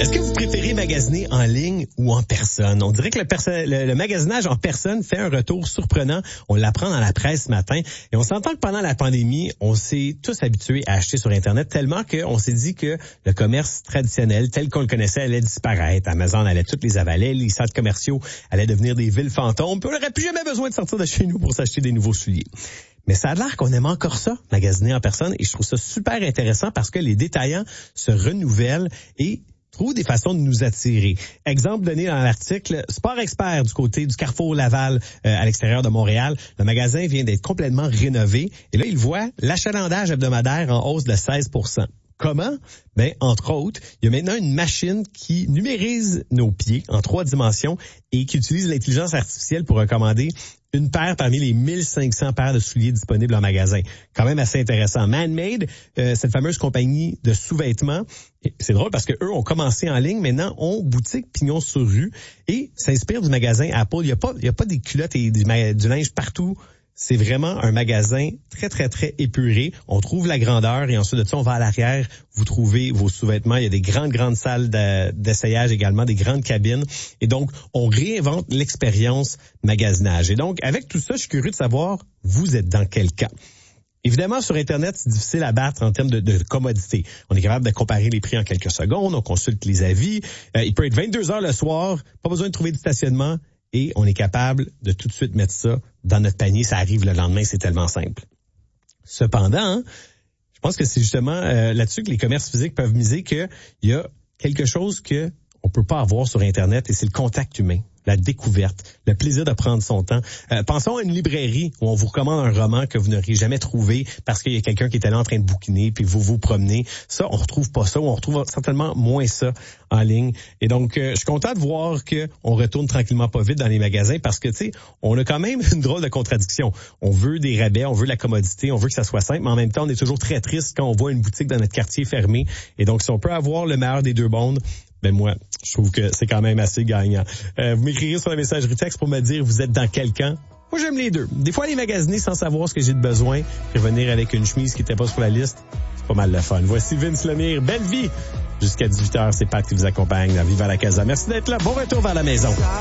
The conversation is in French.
Est-ce que vous préférez magasiner en ligne ou en personne? On dirait que le magasinage en personne fait un retour surprenant. On l'apprend dans la presse ce matin. Et on s'entend que pendant la pandémie, on s'est tous habitués à acheter sur Internet tellement qu'on s'est dit que le commerce traditionnel, tel qu'on le connaissait, allait disparaître. Amazon allait toutes les avaler, les centres commerciaux allaient devenir des villes fantômes. Puis on n'aurait plus jamais besoin de sortir de chez nous pour s'acheter des nouveaux souliers. Mais ça a l'air qu'on aime encore ça, magasiner en personne. Et je trouve ça super intéressant parce que les détaillants se renouvellent et trouve des façons de nous attirer. Exemple donné dans l'article, Sport Expert du côté du Carrefour Laval à l'extérieur de Montréal. Le magasin vient d'être complètement rénové et là, il voit l'achalandage hebdomadaire en hausse de 16%. Comment? Ben, entre autres, il y a maintenant une machine qui numérise nos pieds en 3 dimensions et qui utilise l'intelligence artificielle pour recommander une paire parmi les 1500 paires de souliers disponibles en magasin. Quand même assez intéressant. Man-Made, cette fameuse compagnie de sous-vêtements, c'est drôle parce que eux ont commencé en ligne, maintenant ont boutique pignon sur rue et s'inspire du magasin Apple. Il y a pas des culottes et du linge partout. C'est vraiment un magasin très, très, très épuré. On trouve la grandeur et ensuite de ça, on va à l'arrière. Vous trouvez vos sous-vêtements. Il y a des grandes salles d'essayage également, des grandes cabines. Et donc, on réinvente l'expérience magasinage. Et donc, avec tout ça, je suis curieux de savoir, vous êtes dans quel cas? Évidemment, sur Internet, c'est difficile à battre en termes de commodité. On est capable de comparer les prix en quelques secondes. On consulte les avis. Il peut être 22 heures le soir. Pas besoin de trouver du stationnement. Et on est capable de tout de suite mettre ça dans notre panier. Ça arrive le lendemain, c'est tellement simple. Cependant, je pense que c'est justement là-dessus que les commerces physiques peuvent miser qu'il y a quelque chose que on peut pas avoir sur Internet et c'est le contact humain. La découverte, le plaisir de prendre son temps. Pensons à une librairie où on vous recommande un roman que vous n'auriez jamais trouvé parce qu'il y a quelqu'un qui était là en train de bouquiner puis vous promenez. Ça, on retrouve pas ça ou on retrouve certainement moins ça en ligne. Et donc, je suis content de voir que on retourne tranquillement pas vite dans les magasins parce que, tu sais, on a quand même une drôle de contradiction. On veut des rabais, on veut de la commodité, on veut que ça soit simple, mais en même temps, on est toujours très triste quand on voit une boutique dans notre quartier fermée. Et donc, si on peut avoir le meilleur des deux mondes, ben moi, je trouve que c'est quand même assez gagnant. Vous m'écrirez sur la messagerie texte pour me dire vous êtes dans quel camp. Moi, j'aime les deux. Des fois, aller magasiner sans savoir ce que j'ai de besoin, puis revenir avec une chemise qui n'était pas sur la liste, c'est pas mal le fun. Voici Vince Lemire. Belle vie! Jusqu'à 18h, c'est Pat qui vous accompagne dans Viva la Casa. Merci d'être là. Bon retour vers la maison.